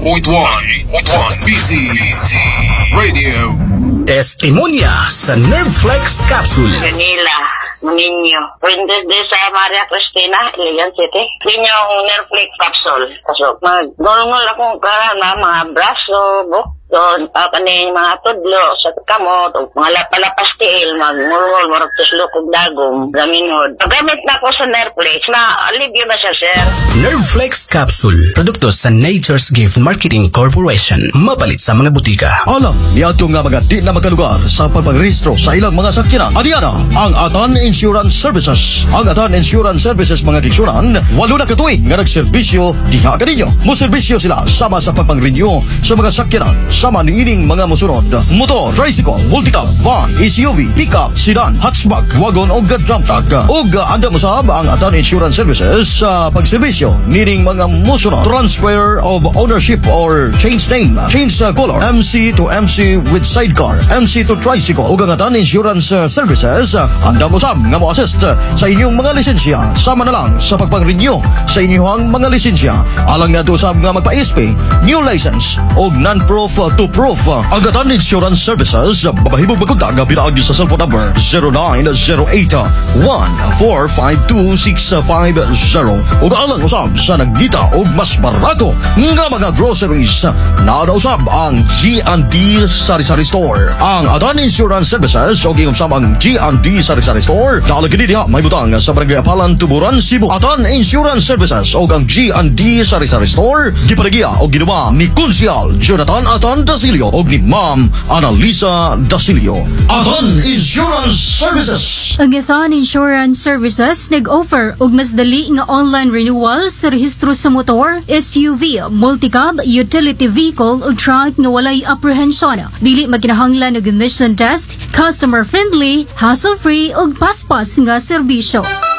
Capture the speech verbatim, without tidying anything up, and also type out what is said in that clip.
point one B T Radio. Testimonya sa Nerveflex Capsule. Manila, ninyo. Wednesday sa Maria Cristina, Iligan City. Ninyong Nerveflex Capsule. So, mag-gulungol akong karana, mga braso, buk. Doon, uh, kaning mga tudlo sa kamot, o mga lapalapastiil, mag-murmul, maragtuslo kong dagong, gaminod. Magamit na ako sa Nerveflex, na alibyo ba siya, sir? Nerveflex Capsule, produkto sa Nature's Gift Marketing Corporation, mapalit sa mga butika. Alam, niyato nga mga di na makalugar sa pagpagrehistro sa ilang mga sakyanan. Adiana, ang Atan Insurance Services. Ang Atan Insurance Services mga kiksuran, walo na katuig nga nagserbisyo diha kaninyo. Muserbisyo sila sama sa pagpang-renew sa mga sakyanan. Sama ni ining mga musunod: motor, tricycle, multicab, van, S U V, pickup, sedan, hatchback, wagon o dump truck. O anda masab ang Atan Insurance Services sa pagserbisyo nining mga musunod: transfer of ownership or change name, change uh, color, M C to M C with sidecar, M C to tricycle. O ang Atan Insurance uh, Services uh, anda masab nga mo assist uh, sa inyong mga lisensya. Sama na lang sa pagpang-renew sa inyong mga lisensya. Alang nga to sab nga magpa-S P, new license o non-proof uh, to proof. Ang Atan Insurance Services, babahibog magkontak nga pinaagi sa cellphone number zero nine zero eight one four five two six five zero. O kaalang usab sa nagdita o mas barato nga mga groceries. Naadausab ang G and D Sari-Sari Store. Ang Atan Insurance Services o gingusab ang G and D Sari-Sari Store. Naalagin diha may butang sa Barangay Apalan, Tuburan, Cebu. Atan Insurance Services o ang G and D Sari-Sari Store gipanagiya o ginawa ni Konsyal Jonathan Atan Dasilio o ni Ma'am Annalisa Dasilio. Atan Insurance Services. Ang Atan Insurance Services nag-offer og mas dali nga online renewal sa rehistro sa motor, S U V, multicab, utility vehicle o truck nga walay apprehension. Dili makinahanglan og emission test, customer friendly, hassle-free og paspas nga serbisyo.